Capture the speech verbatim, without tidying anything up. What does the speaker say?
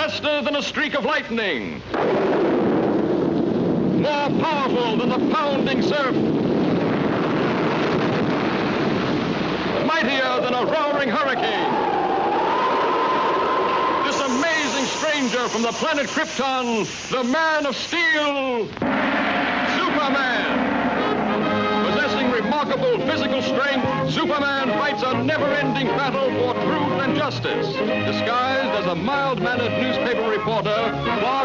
faster than a streak of lightning, more powerful than the pounding surf, mightier than a roaring hurricane. This amazing stranger from the planet Krypton, the Man of Steel, Superman. Possessing remarkable physical strength, Superman fights a never-ending battle for truth and justice. Disguised as a mild-mannered newspaper reporter, Clark